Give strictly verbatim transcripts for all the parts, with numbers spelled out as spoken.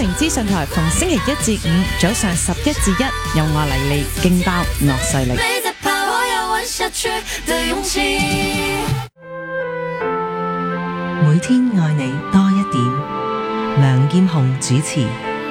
城資訊台逢星期一至五早上十一至一，有我黎莉勁爆樂勢力。 每天愛你多一點，梁劍虹主持。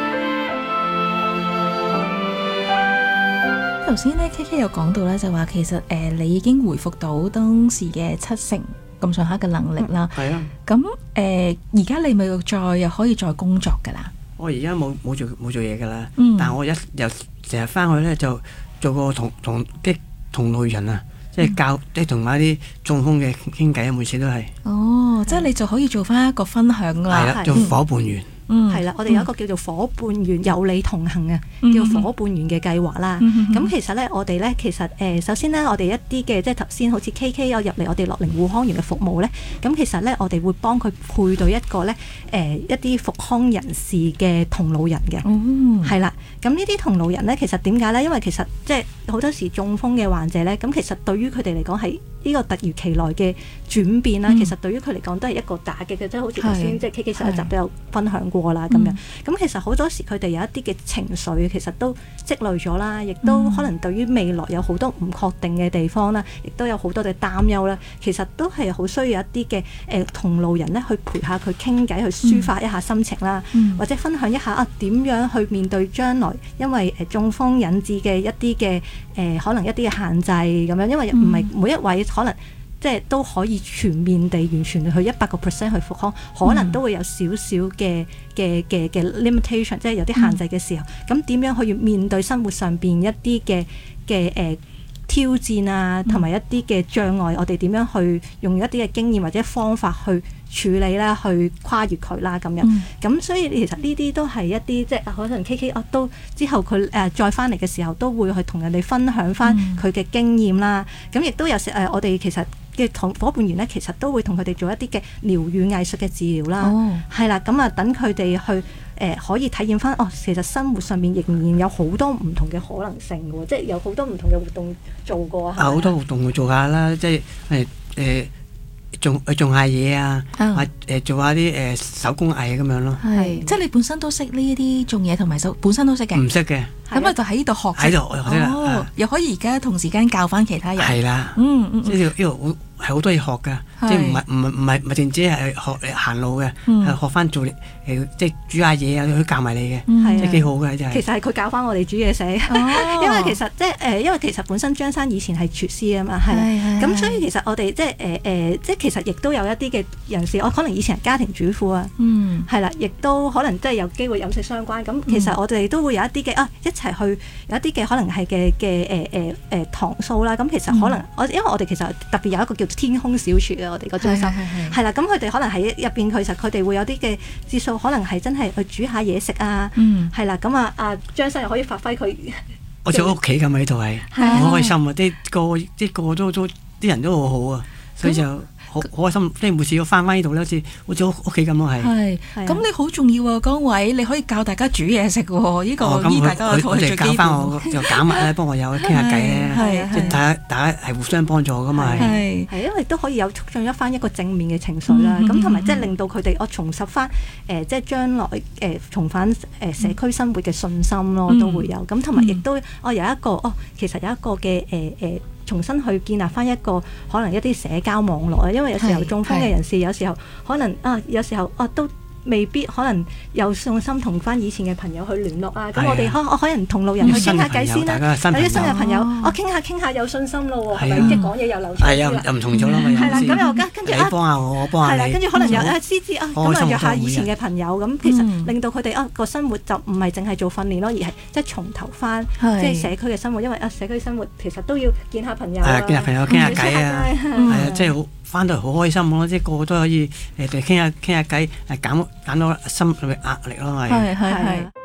頭先咧 K K 有講到咧，就話其實誒、呃、你已經回復到當時嘅七成咁上下嘅能力啦。 係、嗯、啊。 咁誒而家你咪再又可以再工作㗎啦？ 我而家冇冇做冇做嘢㗎啦。 嗯、 但係我一又成日翻去咧就做個同同啲同路人啊，即係教、嗯、即係同埋啲中風嘅傾偈啊，每次都係。 哦，即係你就可以做翻一個分享啦。 係啦，做伙伴員。 嗯，係啦，我哋有一個叫做伙伴園有你同行啊，嗯、叫伙伴園嘅計劃啦。咁、嗯嗯、其實咧，我哋咧其實誒、呃，首先咧，我哋一啲嘅即係頭先好似 K K 有入嚟我哋樂齡護康員嘅服務咧，咁其實咧，我哋會幫佢配對一個咧誒、呃、一啲復康人士嘅同路人嘅。嗯，係啦。咁呢啲同路人咧，其實點解咧？因為其實即係好多時中風嘅患者咧，咁其實對於佢哋嚟講係呢個突如其來嘅轉變啦，嗯、其實對於佢嚟講都係一個打擊嘅，即係好似頭先即係 K K 上一集都有分享過啦咁樣。咁其實好多時佢哋有一啲嘅情緒，其實都積累咗啦，亦都可能對於未來有好多唔確定嘅地方啦，亦都有好多嘅擔憂啦。其實都係好需要一啲嘅誒同路人咧，去陪下佢傾偈，去抒發一下心情啦，嗯、或者分享一下啊點樣去面對將來因為誒中風引致嘅一啲嘅誒可能一啲嘅限制咁樣，因為唔係每一位可能。即係都可以全面地完全去一百個 percent 去復康，可能都會有少少嘅嘅嘅嘅 limitation，即係有啲限制嘅時候，咁點、嗯、樣去面對生活上邊一啲嘅嘅誒挑戰啊，同埋一啲嘅障礙，我哋點樣去用一啲嘅經驗或者方法去處理啦，去跨越佢啦咁樣。咁、嗯、所以其實呢啲都係一啲即係可能 K K 哦都之後佢誒、呃、再翻嚟嘅時候，都會去同人哋分享翻佢嘅經驗啦。咁亦、嗯、都有時誒、呃，我哋其實。嘅同伙伴員咧，其實都會同佢哋做一啲嘅療愈藝術嘅治療啦，係啦、哦，咁啊等佢哋去誒、呃、可以體驗翻哦，其實生活上面仍然有好多唔同嘅可能性嘅喎，即係有好多唔同嘅活動做過啊，好多活動會做下啦，即係誒誒種誒種下嘢啊，或誒做下啲誒手工藝咁樣咯， 係即係你本身都識呢啲種嘢同埋手本身都識嘅， 唔識嘅。 咁啊就喺呢度學喺度學啦， 哦，又可以而家同時間教翻其他人， 係啦， 嗯嗯， 即係呢度係好多嘢學㗎，即係唔係唔係唔係唔係淨止係學行路嘅，係學翻做誒即係煮下嘢啊，佢教埋你嘅，即係幾好嘅真係。 其實係佢教翻我哋煮嘢食，因為其實即係誒，因為其實本身張生以前係廚師啊嘛，係啦，咁所以其實我哋即係誒誒，即係其實亦都有一啲嘅人士，我可能以前係家庭主婦啊，嗯，係啦，亦都可能即係有機會飲食相關，咁其實我哋都會有一啲嘅啊一齊去有一啲嘅可能係嘅嘅誒誒誒堂數啦，咁其實可能我因為我哋其實特別有一個叫天空小廚嘅我哋個中心係啦，咁佢哋可能喺入邊，其實佢哋會有啲嘅節數，可能係真係去煮下嘢食啊，係啦，咁啊啊張生又可以發揮佢， 好似屋企咁喺度係好開心啊！啲個啲個個都都啲人都好好啊，所以就好好開心，即係每次要翻翻呢度咧，好似好似屋企咁咯，係。 係，咁你好重要啊，嗰位你可以教大家煮嘢食喎，呢個依大家嘅台最基本。 教翻我就減壓咧，幫我有傾下偈咧，即係大家大家係互相幫助噶嘛。 係係，因為都可以有促進一翻一個正面嘅情緒啦。咁同埋即係令到佢哋我重拾翻誒，即係將來誒重返誒社區生活嘅信心咯，都會有。咁同埋亦都我有一個哦，其實有一個嘅誒誒。重新去建立翻一個可能一啲社交網絡啊，因為有時候中風嘅人士，有時候可能啊，有時候啊都未必可能有信心同翻以前嘅朋友去聯絡啊。咁我哋可我可能同路人去傾下偈先啦。有啲新嘅朋友，我傾下傾下有信心咯喎，係咪？即係講嘢又流暢。 係又又唔同咗啦嘛。 係啦，咁又跟跟住啊， 你幫下我，我幫下你。 係啦，跟住可能有啊，師資啊，咁啊約下以前嘅朋友，咁其實令到佢哋啊個生活就唔係淨係做訓練咯，而係即係從頭翻即係社區嘅生活，因為啊社區生活其實都要見下朋友啊， 見下朋友傾下偈啊，係啊，即係好。翻到嚟好開心咯，即係個個都可以誒，傾下傾下偈，誒減減到心裏面壓力咯，係。 係係係。